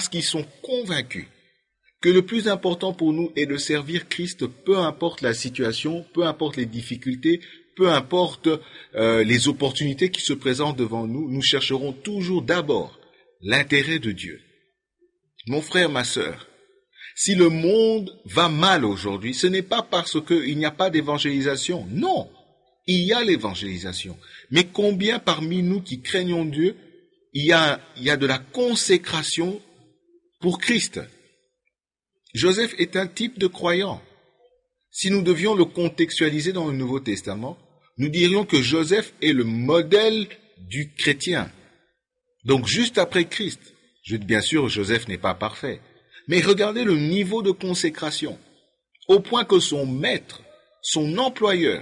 parce qu'ils sont convaincus que le plus important pour nous est de servir Christ, peu importe la situation, peu importe les difficultés, peu importe les opportunités qui se présentent devant nous, nous chercherons toujours d'abord l'intérêt de Dieu. Mon frère, ma sœur, si le monde va mal aujourd'hui, ce n'est pas parce qu'il n'y a pas d'évangélisation. Non, il y a l'évangélisation. Mais combien parmi nous qui craignons Dieu, il y a de la consécration pour Christ. Joseph est un type de croyant. Si nous devions le contextualiser dans le Nouveau Testament, nous dirions que Joseph est le modèle du chrétien. Donc juste après Christ. Bien sûr, Joseph n'est pas parfait. Mais regardez le niveau de consécration. Au point que son maître, son employeur,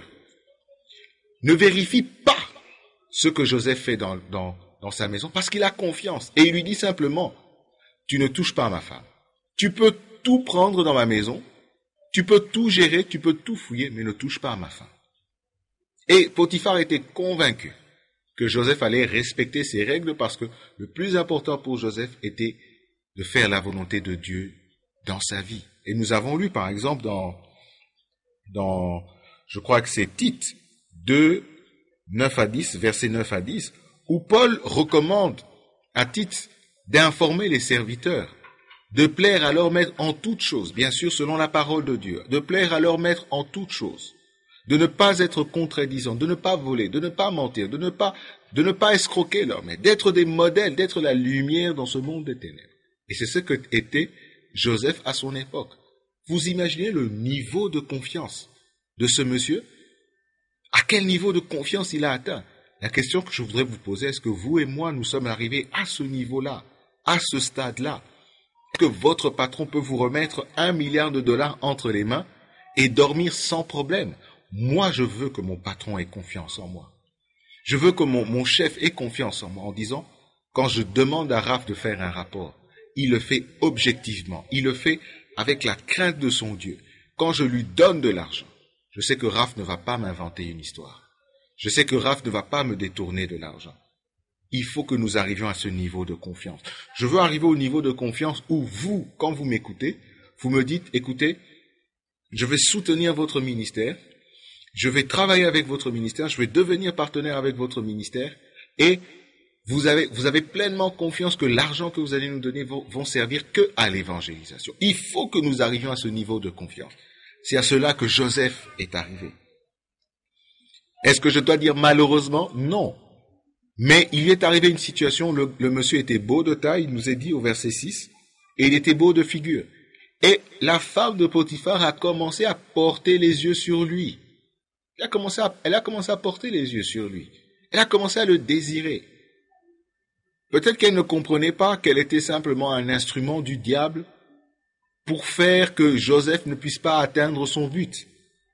ne vérifie pas ce que Joseph fait dans sa maison parce qu'il a confiance. Et il lui dit simplement, tu ne touches pas à ma femme. Tu peux tout prendre dans ma maison, tu peux tout gérer, tu peux tout fouiller, mais ne touche pas à ma femme. Et Potiphar était convaincu que Joseph allait respecter ses règles parce que le plus important pour Joseph était de faire la volonté de Dieu dans sa vie. Et nous avons lu par exemple dans je crois que c'est Tite 2, 9 à 10, verset 9 à 10, où Paul recommande à Tite d'informer les serviteurs, de plaire à leur maître en toutes choses, bien sûr selon la parole de Dieu, de plaire à leur maître en toutes choses, de ne pas être contradisant, de ne pas voler, de ne pas mentir, de ne pas escroquer leur maître, d'être des modèles, d'être la lumière dans ce monde des ténèbres. Et c'est ce que était Joseph à son époque. Vous imaginez le niveau de confiance de ce monsieur? À quel niveau de confiance il a atteint? La question que je voudrais vous poser, est-ce que vous et moi, nous sommes arrivés à ce niveau-là, à ce stade-là? Est-ce que votre patron peut vous remettre $1 milliard entre les mains et dormir sans problème? Moi, je veux que mon patron ait confiance en moi. Je veux que mon chef ait confiance en moi en disant, quand je demande à Raph de faire un rapport, il le fait objectivement, il le fait avec la crainte de son Dieu. Quand je lui donne de l'argent, je sais que Raph ne va pas m'inventer une histoire. Je sais que Raph ne va pas me détourner de l'argent. Il faut que nous arrivions à ce niveau de confiance. Je veux arriver au niveau de confiance où vous, quand vous m'écoutez, vous me dites, écoutez, je vais soutenir votre ministère, je vais travailler avec votre ministère, je vais devenir partenaire avec votre ministère, et vous avez pleinement confiance que l'argent que vous allez nous donner vont servir que à l'évangélisation. Il faut que nous arrivions à ce niveau de confiance. C'est à cela que Joseph est arrivé. Est-ce que je dois dire malheureusement? Non. Mais il est arrivé une situation, le monsieur était beau de taille, il nous est dit au verset 6, et il était beau de figure. Et la femme de Potiphar a commencé à porter les yeux sur lui. Elle a commencé à porter les yeux sur lui. Elle a commencé à le désirer. Peut-être qu'elle ne comprenait pas qu'elle était simplement un instrument du diable pour faire que Joseph ne puisse pas atteindre son but.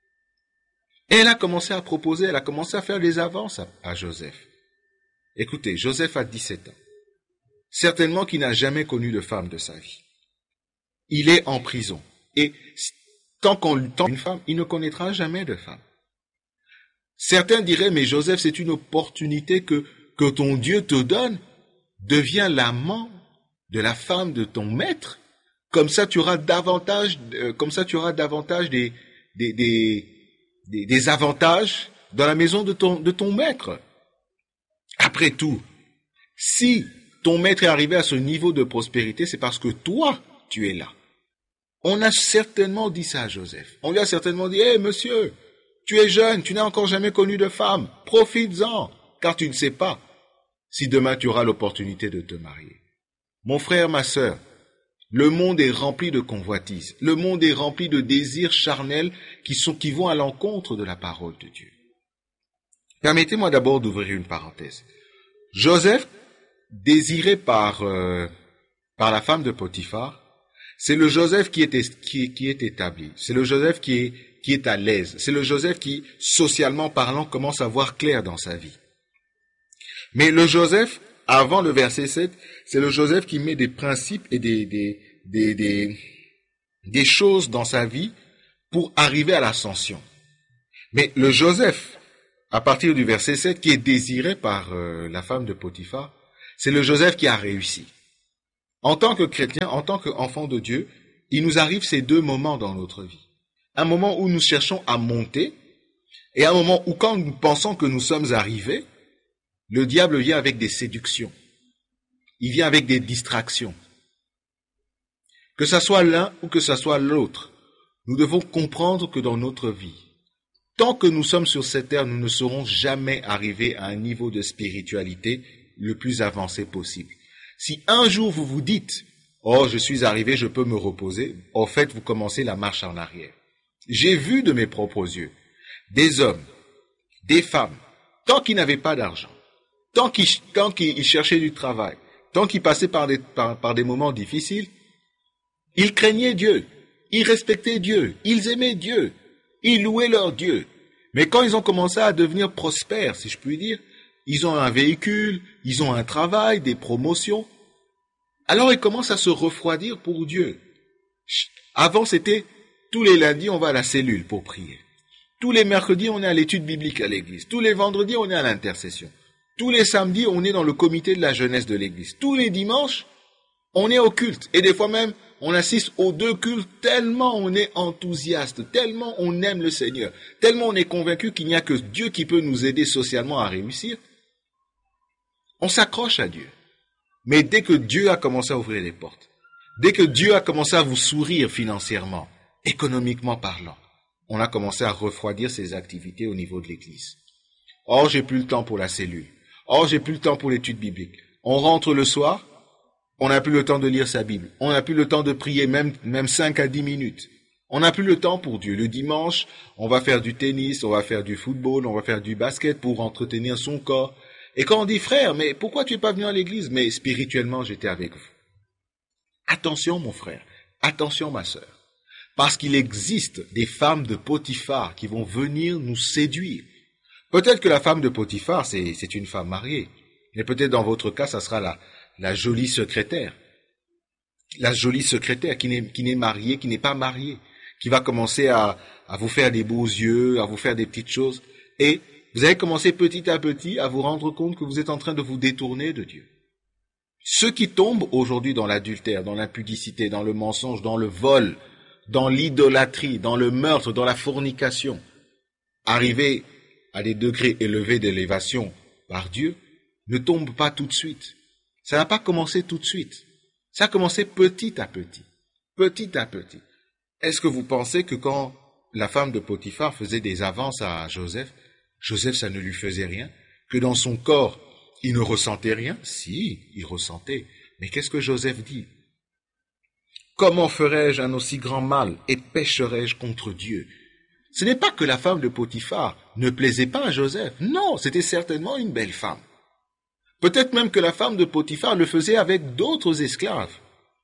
Et elle a commencé à proposer, elle a commencé à faire des avances à Joseph. Écoutez, Joseph a 17 ans. Certainement qu'il n'a jamais connu de femme de sa vie. Il est en prison. Et tant qu'on lui tend une femme, il ne connaîtra jamais de femme. Certains diraient, mais Joseph, c'est une opportunité que ton Dieu te donne. Deviens l'amant de la femme de ton maître. Comme ça, tu auras davantage des avantages dans la maison de ton maître. Après tout, si ton maître est arrivé à ce niveau de prospérité, c'est parce que toi, tu es là. On a certainement dit ça à Joseph. On lui a certainement dit, hey, monsieur, tu es jeune, tu n'as encore jamais connu de femme. Profites-en, car tu ne sais pas si demain tu auras l'opportunité de te marier. Mon frère, ma sœur, le monde est rempli de convoitises. Le monde est rempli de désirs charnels qui vont à l'encontre de la parole de Dieu. Permettez-moi d'abord d'ouvrir une parenthèse. Joseph, désiré par la femme de Potiphar, c'est le Joseph qui est établi. C'est le Joseph qui est à l'aise. C'est le Joseph qui, socialement parlant, commence à voir clair dans sa vie. Mais le Joseph, avant le verset 7, c'est le Joseph qui met des principes et des choses dans sa vie pour arriver à l'ascension. Mais le Joseph, à partir du verset 7, qui est désiré par la femme de Potiphar, c'est le Joseph qui a réussi. En tant que chrétien, en tant qu'enfant de Dieu, il nous arrive ces deux moments dans notre vie. Un moment où nous cherchons à monter et un moment où quand nous pensons que nous sommes arrivés, le diable vient avec des séductions. Il vient avec des distractions. Que ça soit l'un ou que ça soit l'autre, nous devons comprendre que dans notre vie, tant que nous sommes sur cette terre, nous ne serons jamais arrivés à un niveau de spiritualité le plus avancé possible. Si un jour vous vous dites, « Oh, je suis arrivé, je peux me reposer », en fait, vous commencez la marche en arrière. J'ai vu de mes propres yeux des hommes, des femmes, tant qu'ils n'avaient pas d'argent, tant qu'ils cherchaient du travail, tant qu'ils passaient par des moments difficiles, ils craignaient Dieu, ils respectaient Dieu, ils aimaient Dieu, ils louaient leur Dieu. Mais quand ils ont commencé à devenir prospères, si je puis dire, ils ont un véhicule, ils ont un travail, des promotions, alors ils commencent à se refroidir pour Dieu. Avant, c'était tous les lundis, on va à la cellule pour prier. Tous les mercredis, on est à l'étude biblique à l'église. Tous les vendredis, on est à l'intercession. Tous les samedis, on est dans le comité de la jeunesse de l'église. Tous les dimanches, on est au culte. Et des fois même, on assiste aux deux cultes tellement on est enthousiaste, tellement on aime le Seigneur, tellement on est convaincu qu'il n'y a que Dieu qui peut nous aider socialement à réussir. On s'accroche à Dieu. Mais dès que Dieu a commencé à ouvrir les portes, dès que Dieu a commencé à vous sourire financièrement, économiquement parlant, on a commencé à refroidir ses activités au niveau de l'église. Oh, j'ai plus le temps pour la cellule. Oh, j'ai plus le temps pour l'étude biblique. On rentre le soir, on n'a plus le temps de lire sa Bible. On n'a plus le temps de prier, même 5 à 10 minutes. On n'a plus le temps pour Dieu. Le dimanche, on va faire du tennis, on va faire du football, on va faire du basket pour entretenir son corps. Et quand on dit, frère, mais pourquoi tu n'es pas venu à l'église? Mais spirituellement, j'étais avec vous. Attention, mon frère. Attention, ma sœur. Parce qu'il existe des femmes de Potiphar qui vont venir nous séduire. Peut-être que la femme de Potiphar, c'est une femme mariée. Mais peut-être dans votre cas, ça sera la jolie secrétaire. La jolie secrétaire qui n'est mariée, qui n'est pas mariée. Qui va commencer à vous faire des beaux yeux, à vous faire des petites choses. Et vous allez commencer petit à petit à vous rendre compte que vous êtes en train de vous détourner de Dieu. Ceux qui tombent aujourd'hui dans l'adultère, dans l'impudicité, dans le mensonge, dans le vol, dans l'idolâtrie, dans le meurtre, dans la fornication, arrivés à des degrés élevés d'élévation par Dieu, ne tombent pas tout de suite. Ça n'a pas commencé tout de suite. Ça a commencé petit à petit. Petit à petit. Est-ce que vous pensez que quand la femme de Potiphar faisait des avances à Joseph, Joseph, ça ne lui faisait rien? Que dans son corps, il ne ressentait rien? Si, il ressentait. Mais qu'est-ce que Joseph dit? Comment ferais-je un aussi grand mal et pécherais-je contre Dieu? Ce n'est pas que la femme de Potiphar ne plaisait pas à Joseph. Non, c'était certainement une belle femme. Peut-être même que la femme de Potiphar le faisait avec d'autres esclaves.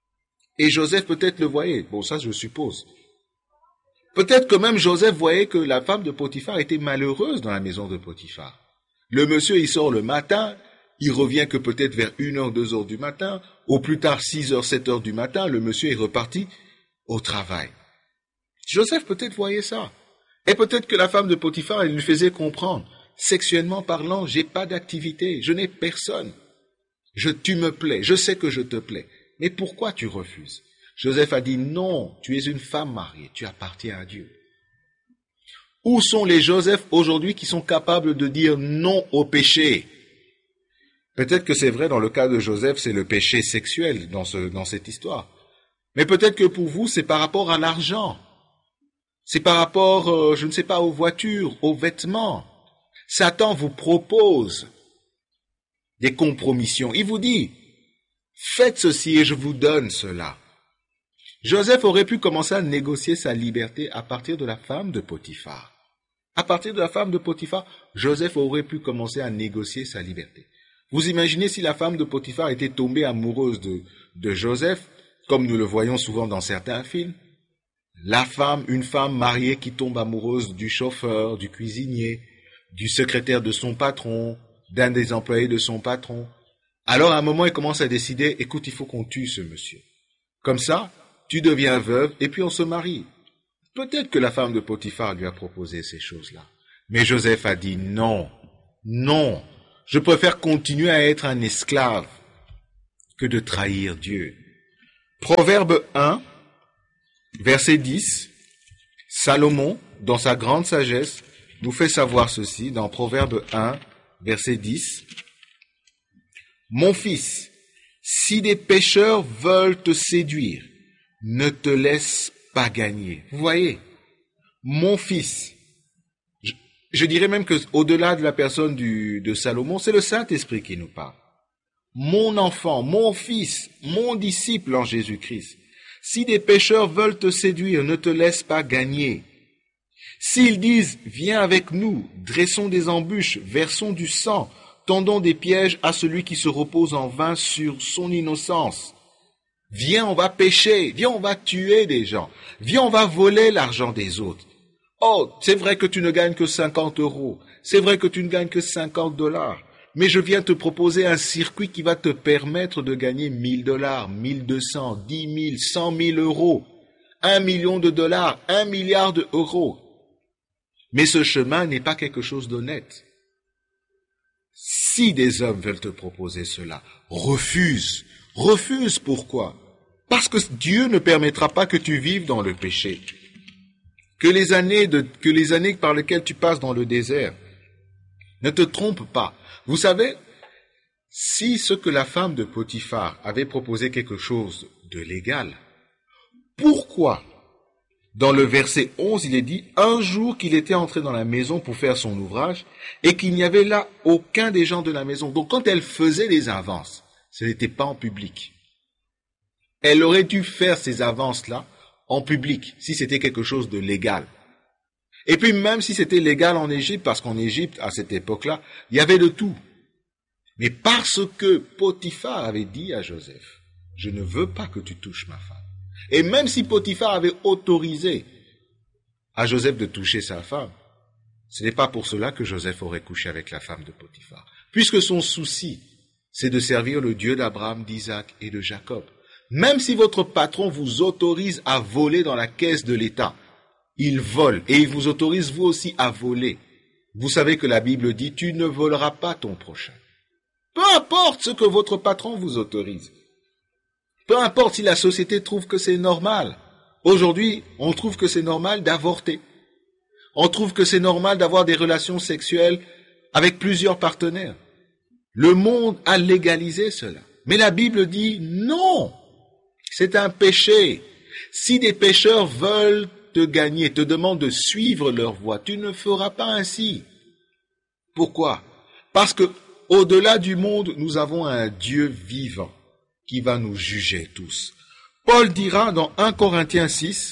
Et Joseph peut-être le voyait. Bon, ça je suppose. Peut-être que même Joseph voyait que la femme de Potiphar était malheureuse dans la maison de Potiphar. Le monsieur, il sort le matin, il revient que peut-être vers 1h, 2h du matin, au plus tard 6h, 7h du matin, le monsieur est reparti au travail. Joseph peut-être voyait ça. Et peut-être que la femme de Potiphar, elle lui faisait comprendre, sexuellement parlant, j'ai pas d'activité, je n'ai personne. Tu me plais, je sais que je te plais. Mais pourquoi tu refuses? Joseph a dit, non, tu es une femme mariée, tu appartiens à Dieu. Où sont les Joseph aujourd'hui qui sont capables de dire non au péché? Peut-être que c'est vrai dans le cas de Joseph, c'est le péché sexuel dans cette histoire. Mais peut-être que pour vous, c'est par rapport à l'argent. C'est par rapport, je ne sais pas, aux voitures, aux vêtements. Satan vous propose des compromissions. Il vous dit, faites ceci et je vous donne cela. Joseph aurait pu commencer à négocier sa liberté à partir de la femme de Potiphar. À partir de la femme de Potiphar, Joseph aurait pu commencer à négocier sa liberté. Vous imaginez si la femme de Potiphar était tombée amoureuse de Joseph, comme nous le voyons souvent dans certains films? Une femme mariée qui tombe amoureuse du chauffeur, du cuisinier, du secrétaire de son patron, d'un des employés de son patron. Alors à un moment, elle commence à décider, écoute, il faut qu'on tue ce monsieur. Comme ça, tu deviens veuve et puis on se marie. Peut-être que la femme de Potiphar lui a proposé ces choses-là. Mais Joseph a dit non, non, je préfère continuer à être un esclave que de trahir Dieu. Proverbe 1, verset 10, Salomon, dans sa grande sagesse, nous fait savoir ceci dans Proverbe 1, verset 10. Mon fils, si des pécheurs veulent te séduire, ne te laisse pas gagner. Vous voyez, mon fils, je dirais même que au-delà de la personne de Salomon, c'est le Saint-Esprit qui nous parle. Mon enfant, mon fils, mon disciple en Jésus-Christ, si des pécheurs veulent te séduire, ne te laisse pas gagner. S'ils disent, viens avec nous, dressons des embûches, versons du sang, tendons des pièges à celui qui se repose en vain sur son innocence. Viens, on va pécher, viens, on va tuer des gens, viens, on va voler l'argent des autres. Oh, c'est vrai que tu ne gagnes que 50 euros, c'est vrai que tu ne gagnes que 50 $, mais je viens te proposer un circuit qui va te permettre de gagner 1000 $, 1200, 10 000, 100 000 euros, 1 million de dollars, 1 milliard d'euros. Mais ce chemin n'est pas quelque chose d'honnête. Si des hommes veulent te proposer cela, refuse. Refuse, pourquoi? Parce que Dieu ne permettra pas que tu vives dans le péché. Que les années par lesquelles tu passes dans le désert ne te trompent pas. Vous savez, si ce que la femme de Potiphar avait proposé quelque chose de légal, pourquoi, dans le verset 11, il est dit, un jour qu'il était entré dans la maison pour faire son ouvrage et qu'il n'y avait là aucun des gens de la maison. Donc quand elle faisait les avances, ce n'était pas en public. Elle aurait dû faire ces avances-là en public, si c'était quelque chose de légal. Et puis même si c'était légal en Égypte, parce qu'en Égypte, à cette époque-là, il y avait de tout. Mais parce que Potiphar avait dit à Joseph, je ne veux pas que tu touches ma femme. Et même si Potiphar avait autorisé à Joseph de toucher sa femme, ce n'est pas pour cela que Joseph aurait couché avec la femme de Potiphar. Puisque son souci, c'est de servir le Dieu d'Abraham, d'Isaac et de Jacob. Même si votre patron vous autorise à voler dans la caisse de l'État, il vole et il vous autorise vous aussi à voler. Vous savez que la Bible dit, tu ne voleras pas ton prochain. Peu importe ce que votre patron vous autorise. Peu importe si la société trouve que c'est normal. Aujourd'hui, on trouve que c'est normal d'avorter. On trouve que c'est normal d'avoir des relations sexuelles avec plusieurs partenaires. Le monde a légalisé cela. Mais la Bible dit non. C'est un péché. Si des pécheurs veulent te gagner, te demandent de suivre leur voie, tu ne feras pas ainsi. Pourquoi? Parce que au-delà du monde, nous avons un Dieu vivant qui va nous juger tous. Paul dira dans 1 Corinthiens 6,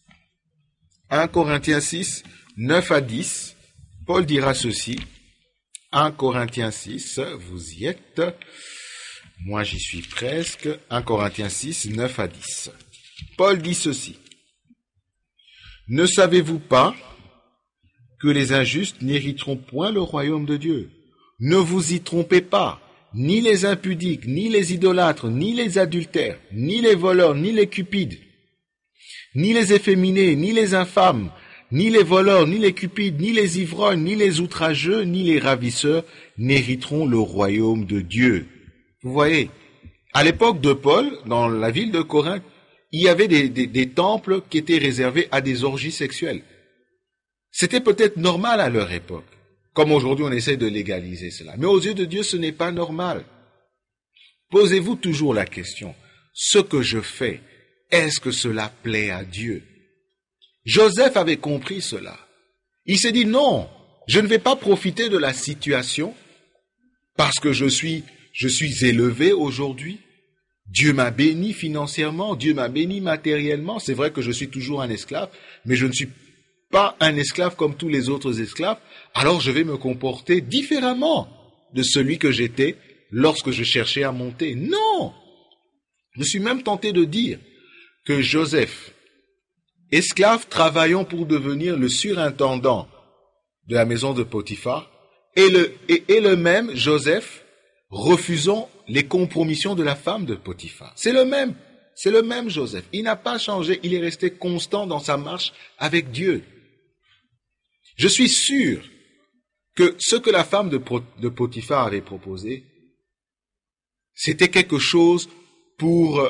9 à 10, Paul dira ceci, 1 Corinthiens 6, vous y êtes, moi j'y suis presque, 1 Corinthiens 6, 9 à 10. Paul dit ceci, ne savez-vous pas que les injustes n'hériteront point le royaume de Dieu? Ne vous y trompez pas. Ni les impudiques, ni les idolâtres, ni les adultères, ni les voleurs, ni les cupides, ni les efféminés, ni les infâmes, ni les voleurs, ni les cupides, ni les ivrognes, ni les outrageux, ni les ravisseurs n'hériteront le royaume de Dieu. Vous voyez, à l'époque de Paul, dans la ville de Corinthe, il y avait des temples qui étaient réservés à des orgies sexuelles. C'était peut-être normal à leur époque. Comme aujourd'hui, on essaie de légaliser cela. Mais aux yeux de Dieu, ce n'est pas normal. Posez-vous toujours la question, ce que je fais, est-ce que cela plaît à Dieu? Joseph avait compris cela. Il s'est dit, non, je ne vais pas profiter de la situation parce que je suis élevé aujourd'hui. Dieu m'a béni financièrement, Dieu m'a béni matériellement. C'est vrai que je suis toujours un esclave, mais je ne suis pas un esclave comme tous les autres esclaves, alors je vais me comporter différemment de celui que j'étais lorsque je cherchais à monter. Non! Je suis même tenté de dire que Joseph, esclave travaillant pour devenir le surintendant de la maison de Potiphar, et le même Joseph refusant les compromissions de la femme de Potiphar. C'est le même Joseph. Il n'a pas changé, il est resté constant dans sa marche avec Dieu. Je suis sûr que ce que la femme de Potiphar avait proposé, c'était quelque chose pour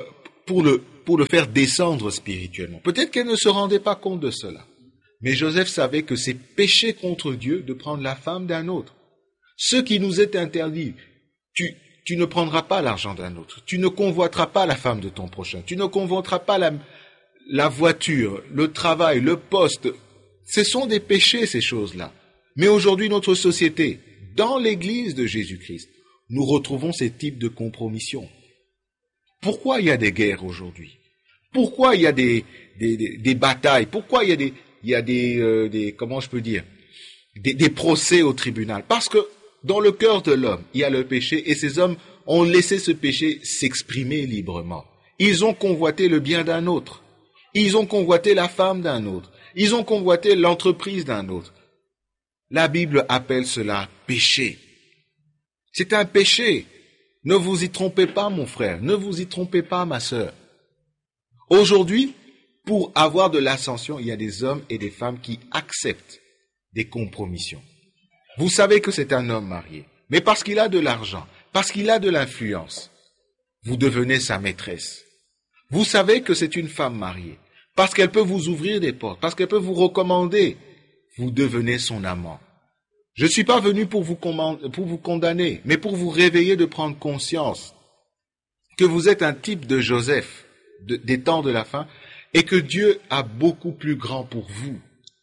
pour le faire descendre spirituellement. Peut-être qu'elle ne se rendait pas compte de cela. Mais Joseph savait que c'est péché contre Dieu de prendre la femme d'un autre. Ce qui nous est interdit, tu ne prendras pas l'argent d'un autre, tu ne convoiteras pas la femme de ton prochain, tu ne convoiteras pas la voiture, le travail, le poste. Ce sont des péchés, ces choses-là. Mais aujourd'hui, notre société, dans l'Église de Jésus-Christ, nous retrouvons ces types de compromissions. Pourquoi il y a des guerres aujourd'hui? Pourquoi il y a des batailles? Pourquoi il y a des comment je peux dire, des procès au tribunal? Parce que dans le cœur de l'homme, il y a le péché et ces hommes ont laissé ce péché s'exprimer librement. Ils ont convoité le bien d'un autre. Ils ont convoité la femme d'un autre. Ils ont convoité l'entreprise d'un autre. La Bible appelle cela péché. C'est un péché. Ne vous y trompez pas, mon frère. Ne vous y trompez pas, ma sœur. Aujourd'hui, pour avoir de l'ascension, il y a des hommes et des femmes qui acceptent des compromissions. Vous savez que c'est un homme marié, mais parce qu'il a de l'argent, parce qu'il a de l'influence, vous devenez sa maîtresse. Vous savez que c'est une femme mariée, parce qu'elle peut vous ouvrir des portes, parce qu'elle peut vous recommander, vous devenez son amant. Je ne suis pas venu pour vous condamner, mais pour vous réveiller de prendre conscience que vous êtes un type de Joseph des temps de la fin et que Dieu a beaucoup plus grand pour vous.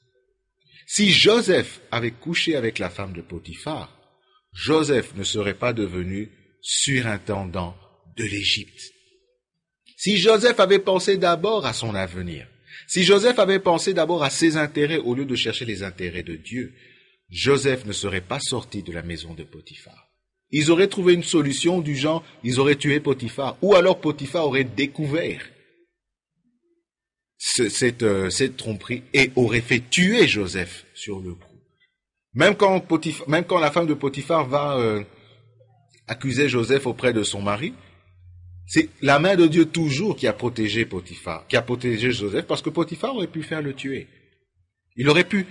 Si Joseph avait couché avec la femme de Potiphar, Joseph ne serait pas devenu surintendant de l'Égypte. Si Joseph avait pensé d'abord à son avenir, si Joseph avait pensé d'abord à ses intérêts au lieu de chercher les intérêts de Dieu, Joseph ne serait pas sorti de la maison de Potiphar. Ils auraient trouvé une solution du genre, ils auraient tué Potiphar, ou alors Potiphar aurait découvert cette tromperie et aurait fait tuer Joseph sur le coup. Même quand la femme de Potiphar va accuser Joseph auprès de son mari, c'est la main de Dieu toujours qui a protégé Potiphar, qui a protégé Joseph, parce que Potiphar aurait pu faire le tuer. Il aurait pu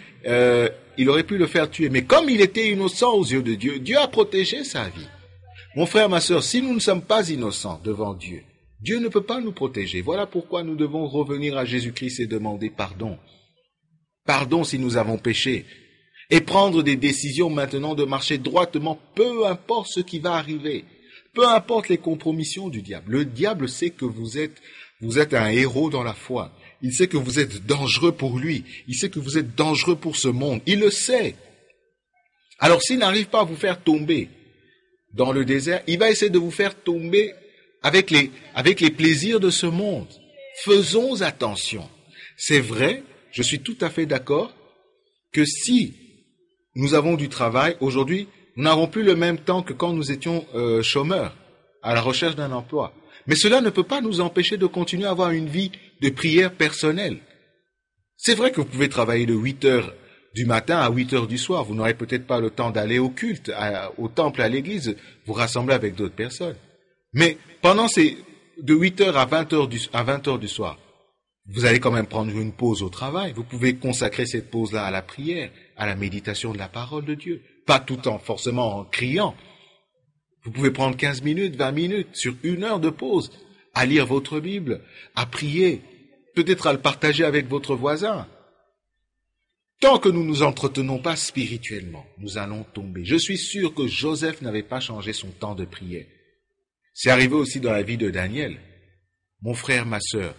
le faire tuer. Mais comme il était innocent aux yeux de Dieu, Dieu a protégé sa vie. Mon frère, ma sœur, si nous ne sommes pas innocents devant Dieu, Dieu ne peut pas nous protéger. Voilà pourquoi nous devons revenir à Jésus-Christ et demander pardon. Pardon si nous avons péché. Et prendre des décisions maintenant de marcher droitement, peu importe ce qui va arriver. Peu importe les compromissions du diable. Le diable sait que vous êtes un héros dans la foi. Il sait que vous êtes dangereux pour lui. Il sait que vous êtes dangereux pour ce monde. Il le sait. Alors s'il n'arrive pas à vous faire tomber dans le désert, il va essayer de vous faire tomber avec les plaisirs de ce monde. Faisons attention. C'est vrai, je suis tout à fait d'accord que si nous avons du travail, aujourd'hui, nous n'avons plus le même temps que quand nous étions chômeurs, à la recherche d'un emploi. Mais cela ne peut pas nous empêcher de continuer à avoir une vie de prière personnelle. C'est vrai que vous pouvez travailler de 8 heures du matin à 8 heures du soir. Vous n'aurez peut-être pas le temps d'aller au culte, au temple, à l'église, vous rassembler avec d'autres personnes. Mais pendant de 8 heures à 20 heures du soir, vous allez quand même prendre une pause au travail. Vous pouvez consacrer cette pause-là à la prière, à la méditation de la parole de Dieu. Pas tout en forcément en criant. Vous pouvez prendre 15 minutes, 20 minutes sur 1 heure de pause à lire votre Bible, à prier, peut-être à le partager avec votre voisin. Tant que nous ne nous entretenons pas spirituellement, nous allons tomber. Je suis sûr que Joseph n'avait pas changé son temps de prière. C'est arrivé aussi dans la vie de Daniel. Mon frère, ma sœur,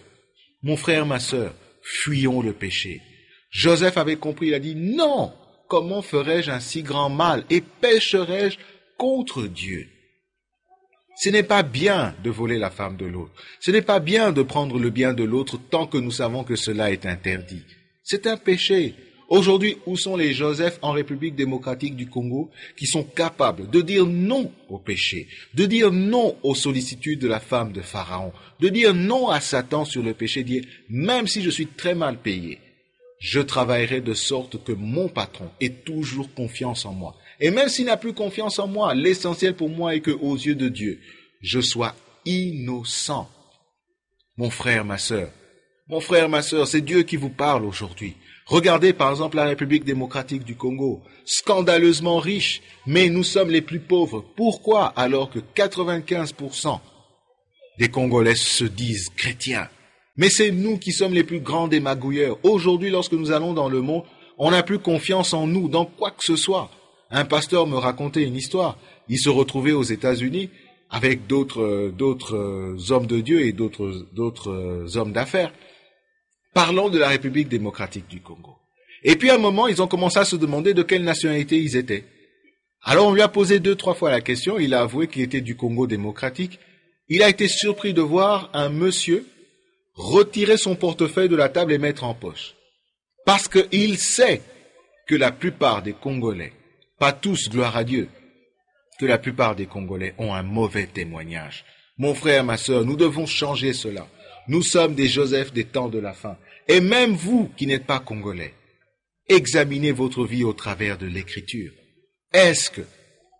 fuyons le péché. Joseph avait compris, il a dit, non, comment ferais-je un si grand mal et pécherais-je contre Dieu? Ce n'est pas bien de voler la femme de l'autre. Ce n'est pas bien de prendre le bien de l'autre tant que nous savons que cela est interdit. C'est un péché. Aujourd'hui, où sont les Joseph en République démocratique du Congo qui sont capables de dire non au péché, de dire non aux sollicitudes de la femme de Pharaon, de dire non à Satan sur le péché, dire même si je suis très mal payé, je travaillerai de sorte que mon patron ait toujours confiance en moi. Et même s'il n'a plus confiance en moi, l'essentiel pour moi est qu'aux yeux de Dieu, je sois innocent. Mon frère, ma sœur, c'est Dieu qui vous parle aujourd'hui. Regardez par exemple la République démocratique du Congo, scandaleusement riche, mais nous sommes les plus pauvres. Pourquoi alors que 95% des Congolais se disent chrétiens. Mais c'est nous qui sommes les plus grands des magouilleurs. Aujourd'hui, lorsque nous allons dans le monde, on n'a plus confiance en nous, dans quoi que ce soit. Un pasteur me racontait une histoire. Il se retrouvait aux États-Unis avec d'autres hommes de Dieu et d'autres hommes d'affaires, parlant de la République démocratique du Congo. Et puis à un moment, ils ont commencé à se demander de quelle nationalité ils étaient. Alors on lui a posé 2-3 fois la question, il a avoué qu'il était du Congo démocratique. Il a été surpris de voir un monsieur retirer son portefeuille de la table et mettre en poche. Parce qu'il sait que la plupart des Congolais, pas tous, gloire à Dieu, que la plupart des Congolais ont un mauvais témoignage. Mon frère, ma sœur, nous devons changer cela. Nous sommes des Joseph des temps de la fin. Et même vous qui n'êtes pas Congolais, examinez votre vie au travers de l'Écriture. Est-ce que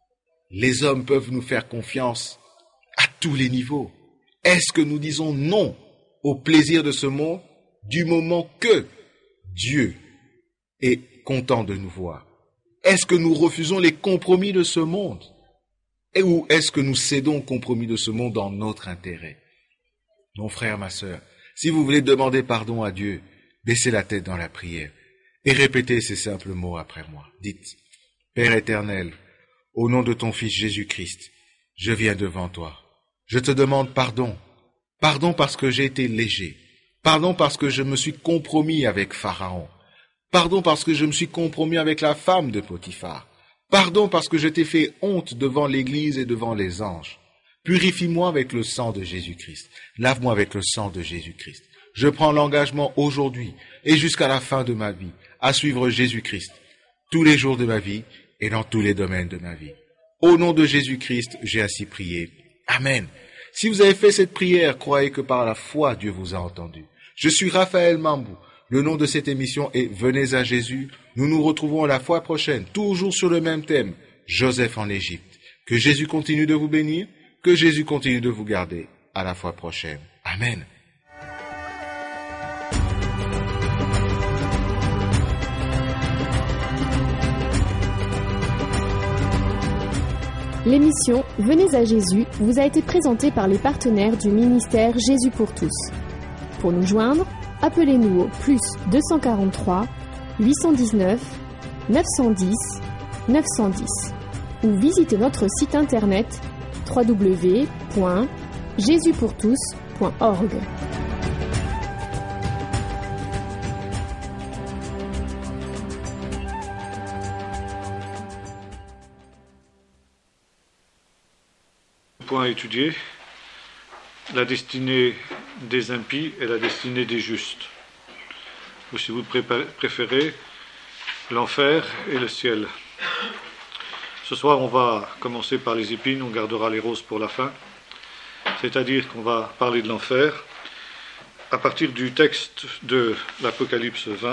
les hommes peuvent nous faire confiance à tous les niveaux? Est-ce que nous disons non au plaisir de ce monde du moment que Dieu est content de nous voir? Est-ce que nous refusons les compromis de ce monde? Et ou est-ce que nous cédons aux compromis de ce monde dans notre intérêt? Mon frère, ma sœur, si vous voulez demander pardon à Dieu, baissez la tête dans la prière et répétez ces simples mots après moi. Dites: Père éternel, au nom de ton Fils Jésus-Christ, je viens devant toi. Je te demande pardon. Pardon parce que j'ai été léger. Pardon parce que je me suis compromis avec Pharaon. Pardon parce que je me suis compromis avec la femme de Potiphar. Pardon parce que je t'ai fait honte devant l'Église et devant les anges. Purifie-moi avec le sang de Jésus-Christ. Lave-moi avec le sang de Jésus-Christ. Je prends l'engagement aujourd'hui et jusqu'à la fin de ma vie à suivre Jésus-Christ tous les jours de ma vie et dans tous les domaines de ma vie. Au nom de Jésus-Christ, j'ai ainsi prié. Amen. Si vous avez fait cette prière, croyez que par la foi, Dieu vous a entendu. Je suis Raphaël Mambou. Le nom de cette émission est Venez à Jésus. Nous nous retrouvons la fois prochaine, toujours sur le même thème, Joseph en Égypte. Que Jésus continue de vous bénir, que Jésus continue de vous garder. À la fois prochaine. Amen. L'émission Venez à Jésus vous a été présentée par les partenaires du ministère Jésus pour tous. Pour nous joindre, appelez-nous au plus 243 819 910 910 ou visitez notre site internet www.jesuspourtous.org. Point à étudier, la destinée des impies et la destinée des justes. Ou si vous préférez, l'enfer et le ciel. Ce soir, on va commencer par les épines, on gardera les roses pour la fin. C'est-à-dire qu'on va parler de l'enfer à partir du texte de l'Apocalypse 20,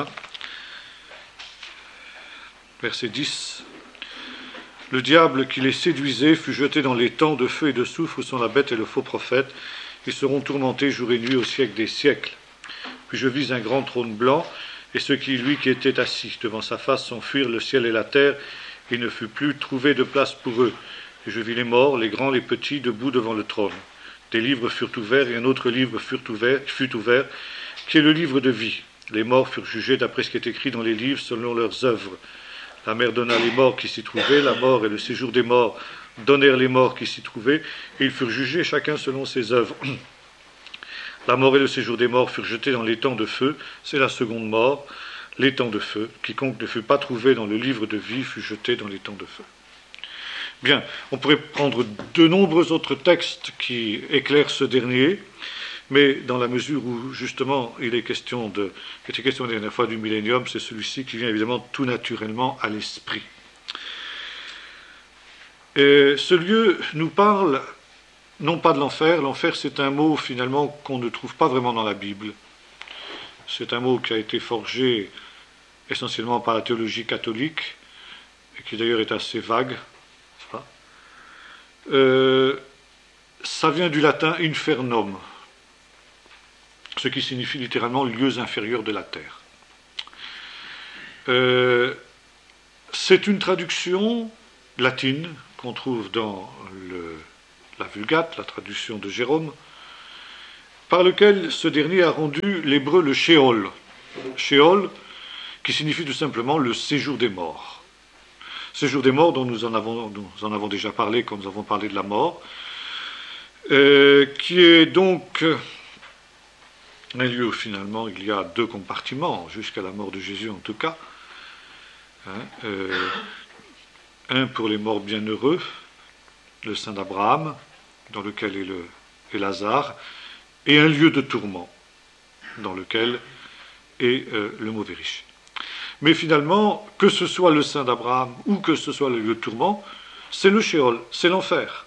verset 10. Le diable qui les séduisait fut jeté dans les temps de feu et de soufre où sont la bête et le faux prophète. Ils seront tourmentés jour et nuit au siècle des siècles. Puis je vis un grand trône blanc, et ceux qui étaient assis devant sa face s'enfuirent le ciel et la terre, et il ne fut plus trouvé de place pour eux. Et je vis les morts, les grands, les petits, debout devant le trône. Des livres furent ouverts, et un autre livre fut ouvert, qui est le livre de vie. Les morts furent jugés d'après ce qui est écrit dans les livres selon leurs œuvres. La mer donna les morts qui s'y trouvaient, la mort et le séjour des morts donnèrent les morts qui s'y trouvaient, et ils furent jugés chacun selon ses œuvres. La mort et le séjour des morts furent jetés dans les temps de feu, c'est la seconde mort, les temps de feu. Quiconque ne fut pas trouvé dans le livre de vie fut jeté dans les temps de feu. Bien, on pourrait prendre de nombreux autres textes qui éclairent ce dernier, mais dans la mesure où, justement, il était question la dernière fois du millénium, c'est celui-ci qui vient évidemment tout naturellement à l'esprit. Et ce lieu nous parle, non pas de l'enfer. L'enfer, c'est un mot, finalement, qu'on ne trouve pas vraiment dans la Bible. C'est un mot qui a été forgé essentiellement par la théologie catholique, et qui d'ailleurs est assez vague. Ça vient du latin infernum, ce qui signifie littéralement lieux inférieurs de la terre. C'est une traduction latine qu'on trouve dans la Vulgate, la traduction de Jérôme, par lequel ce dernier a rendu l'hébreu le Sheol. Sheol, qui signifie tout simplement le séjour des morts. Séjour des morts dont nous en avons déjà parlé quand nous avons parlé de la mort, qui est donc un lieu où finalement il y a 2 compartiments, jusqu'à la mort de Jésus en tout cas. Un pour les morts bienheureux, le sein d'Abraham, dans lequel est Lazare, et un lieu de tourment, dans lequel est le mauvais riche. Mais finalement, que ce soit le sein d'Abraham ou que ce soit le lieu de tourment, c'est le Sheol, c'est l'enfer.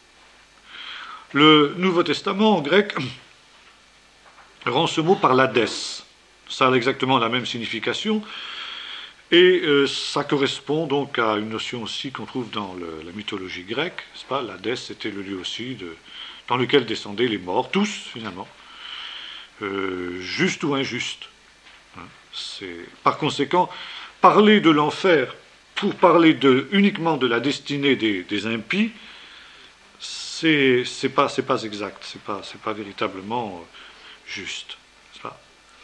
Le Nouveau Testament en grec rend ce mot par l'Hadès. Ça a exactement la même signification, et ça correspond donc à une notion aussi qu'on trouve dans la mythologie grecque, n'est-ce pas ? L'Hadès, c'était le lieu aussi dans lequel descendaient les morts, tous finalement, justes ou injustes. Par conséquent, parler de l'enfer pour parler uniquement de la destinée des impies, c'est pas exact, c'est pas véritablement juste. Pas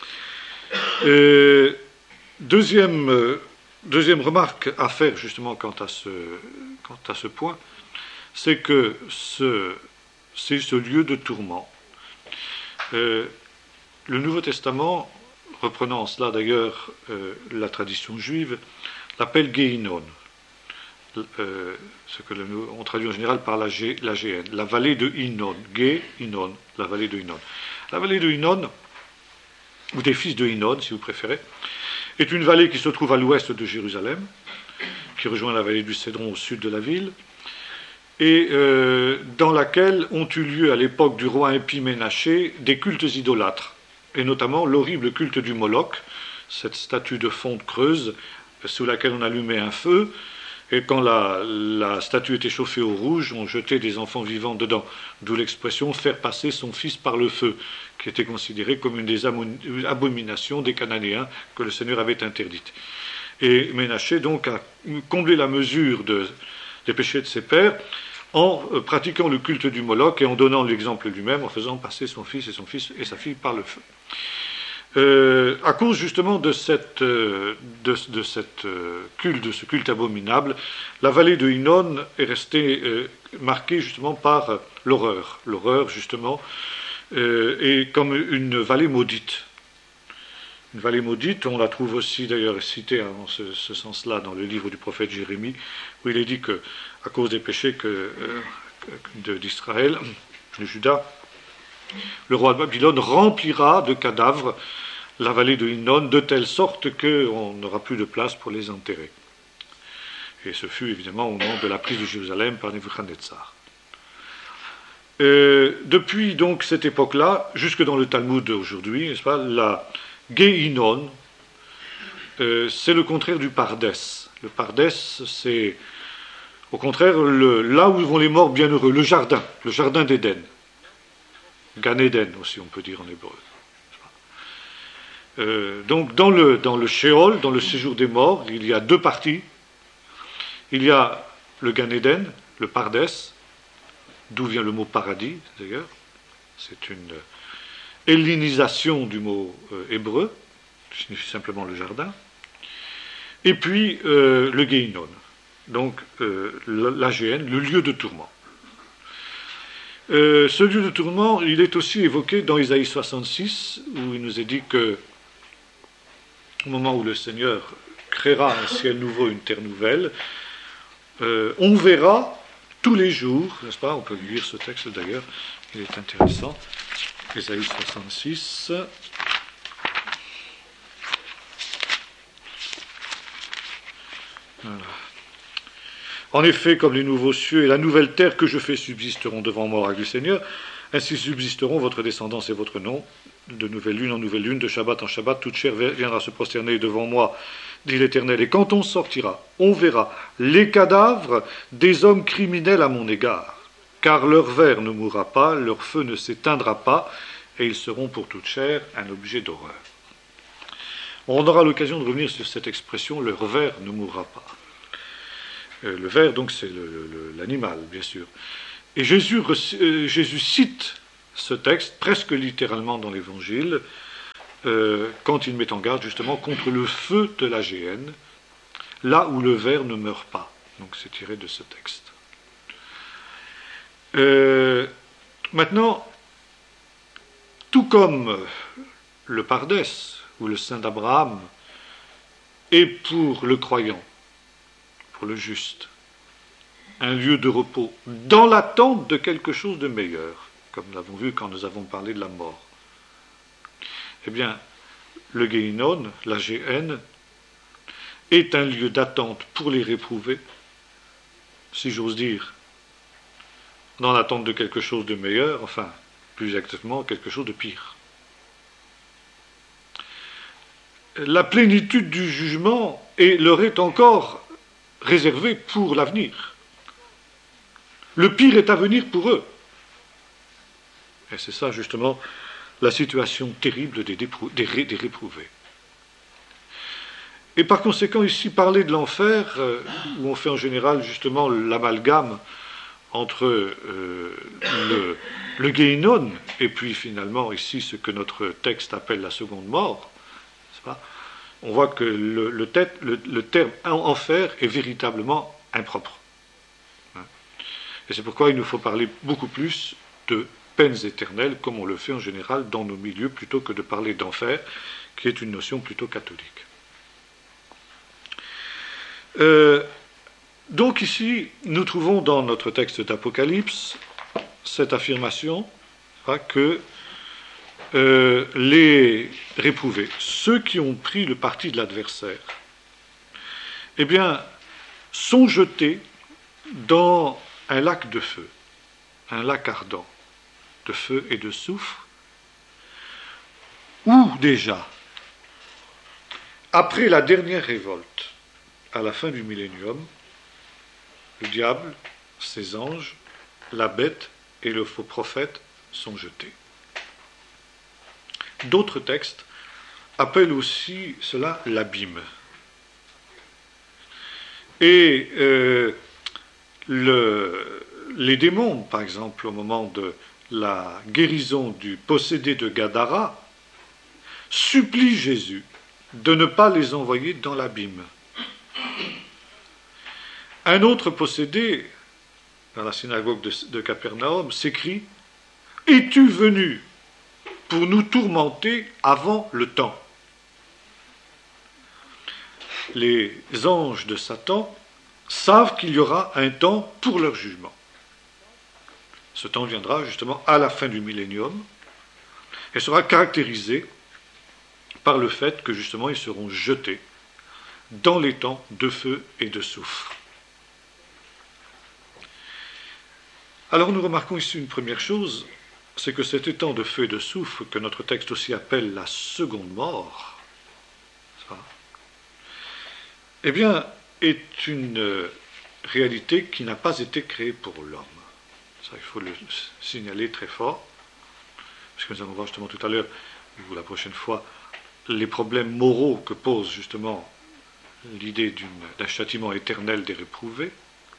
deuxième remarque à faire justement quant à ce point, c'est que c'est ce lieu de tourment. Le Nouveau Testament, reprenant en cela d'ailleurs la tradition juive, l'appelle Gehinnom, ce que on traduit en général par la GN, la vallée de Hinnom, Gehinnom, la vallée de Hinnom. La vallée de Hinnom, ou des fils de Hinnom si vous préférez, est une vallée qui se trouve à l'ouest de Jérusalem, qui rejoint la vallée du Cédron au sud de la ville, et dans laquelle ont eu lieu à l'époque du roi impie Ménaché des cultes idolâtres, et notamment l'horrible culte du Moloch, cette statue de fonte creuse sous laquelle on allumait un feu, et quand la statue était chauffée au rouge, on jetait des enfants vivants dedans, d'où l'expression « faire passer son fils par le feu », qui était considérée comme une des abominations des Cananéens que le Seigneur avait interdites. Et Ménaché donc a comblé la mesure des péchés de ses pères en pratiquant le culte du Moloch et en donnant l'exemple lui-même, en faisant passer son fils et sa fille par le feu. À cause justement de ce culte abominable, la vallée de Hinnom est restée marquée justement par l'horreur. L'horreur justement est comme une vallée maudite. Une vallée maudite, on la trouve aussi d'ailleurs citée en ce sens-là dans le livre du prophète Jérémie, où il est dit que à cause des péchés d'Israël, de Juda, le roi de Babylone remplira de cadavres la vallée de Hinnom de telle sorte qu'on n'aura plus de place pour les enterrer. Et ce fut évidemment au moment de la prise de Jérusalem par Nebuchadnezzar. Depuis donc cette époque-là, jusque dans le Talmud d'aujourd'hui, n'est-ce pas, la Gehinnom, c'est le contraire du Pardès. Le Pardès, c'est au contraire là où vont les morts bienheureux, le jardin d'Éden. Gan Eden aussi, on peut dire en hébreu. Donc dans le Sheol, dans le séjour des morts, il y a 2 parties. Il y a le Gan Eden, le Pardès, d'où vient le mot paradis d'ailleurs. C'est une hellénisation du mot hébreu, qui signifie simplement le jardin. Et puis le Gehinnom, donc l'AGN, le lieu de tourment. Ce lieu de tourment, il est aussi évoqué dans Isaïe 66, où il nous est dit que, au moment où le Seigneur créera un ciel nouveau, une terre nouvelle, on verra tous les jours, n'est-ce pas? On peut lire ce texte d'ailleurs, il est intéressant. Isaïe 66. Voilà. En effet, comme les nouveaux cieux et la nouvelle terre que je fais subsisteront devant moi, oracle du Seigneur, ainsi subsisteront votre descendance et votre nom, de nouvelle lune en nouvelle lune, de Shabbat en Shabbat, toute chair viendra se prosterner devant moi, dit l'Éternel. Et quand on sortira, on verra les cadavres des hommes criminels à mon égard, car leur ver ne mourra pas, leur feu ne s'éteindra pas, et ils seront pour toute chair un objet d'horreur. On aura l'occasion de revenir sur cette expression, leur ver ne mourra pas. Le ver, donc, c'est l'animal, bien sûr. Et Jésus cite ce texte, presque littéralement dans l'Évangile, quand il met en garde justement contre le feu de la géhenne, là où le ver ne meurt pas. Donc c'est tiré de ce texte. Maintenant, tout comme le Pardès ou le sein d'Abraham est pour le croyant, pour le juste, un lieu de repos dans l'attente de quelque chose de meilleur, comme nous l'avons vu quand nous avons parlé de la mort. Eh bien, le Guéinon, la géhenne, est un lieu d'attente pour les réprouvés, si j'ose dire, dans l'attente de quelque chose de meilleur, enfin, plus exactement, quelque chose de pire. La plénitude du jugement leur est encore réservée pour l'avenir. Le pire est à venir pour eux. Et c'est ça, justement, la situation terrible des réprouvés. Et par conséquent, ici, parler de l'enfer, où on fait en général, justement, l'amalgame entre le Guéinon et puis, finalement, ici, ce que notre texte appelle la seconde mort, n'est-ce pas ? On voit que le terme enfer est véritablement impropre. Et c'est pourquoi il nous faut parler beaucoup plus de peines éternelles, comme on le fait en général dans nos milieux, plutôt que de parler d'enfer, qui est une notion plutôt catholique. Donc ici, nous trouvons dans notre texte d'Apocalypse cette affirmation que les réprouvés, ceux qui ont pris le parti de l'adversaire, eh bien, sont jetés dans un lac de feu, un lac ardent, de feu et de soufre, où déjà, après la dernière révolte, à la fin du millénium, le diable, ses anges, la bête et le faux prophète sont jetés. D'autres textes appellent aussi cela l'abîme. Et les démons, par exemple, au moment de la guérison du possédé de Gadara, supplient Jésus de ne pas les envoyer dans l'abîme. Un autre possédé, dans la synagogue de Capernaum, s'écrie « Es-tu venu pour nous tourmenter avant le temps ?» Les anges de Satan savent qu'il y aura un temps pour leur jugement. Ce temps viendra justement à la fin du millénium et sera caractérisé par le fait que justement ils seront jetés dans les temps de feu et de soufre. Alors nous remarquons ici une première chose, c'est que cet étang de feu et de soufre, que notre texte aussi appelle la seconde mort, eh bien, est une réalité qui n'a pas été créée pour l'homme. Ça, il faut le signaler très fort, parce que nous allons voir justement tout à l'heure, ou la prochaine fois, les problèmes moraux que pose justement l'idée d'un châtiment éternel des réprouvés.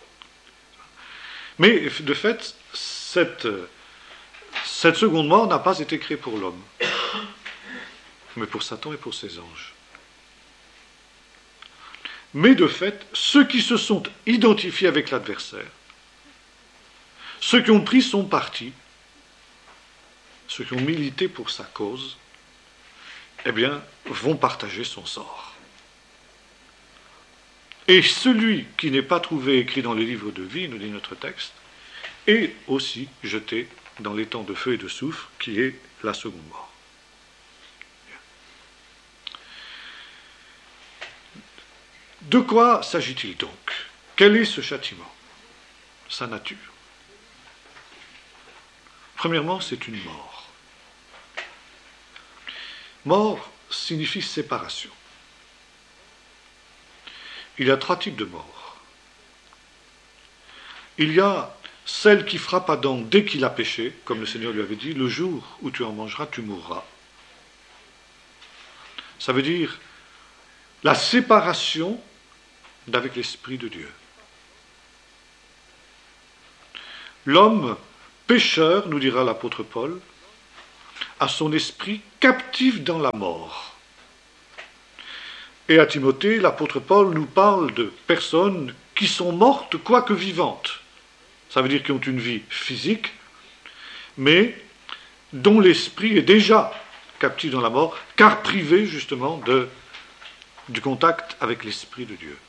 Mais de fait, cette seconde mort n'a pas été créée pour l'homme, mais pour Satan et pour ses anges. Mais de fait, ceux qui se sont identifiés avec l'adversaire, ceux qui ont pris son parti, ceux qui ont milité pour sa cause, eh bien, vont partager son sort. Et celui qui n'est pas trouvé écrit dans le livre de vie, nous dit notre texte, est aussi jeté dans l'étang de feu et de soufre, qui est la seconde mort. De quoi s'agit-il donc ? Quel est ce châtiment ? Sa nature. Premièrement, c'est une mort. Mort signifie séparation. Il y a 3 types de morts. Il y a celle qui frappe Adam dès qu'il a péché, comme le Seigneur lui avait dit, le jour où tu en mangeras, tu mourras. Ça veut dire la séparation d'avec l'Esprit de Dieu. L'homme pécheur, nous dira l'apôtre Paul, a son esprit captif dans la mort. Et à Timothée, l'apôtre Paul nous parle de personnes qui sont mortes quoique vivantes. Ça veut dire qu'ils ont une vie physique, mais dont l'esprit est déjà captif dans la mort, car privé justement du contact avec l'Esprit de Dieu.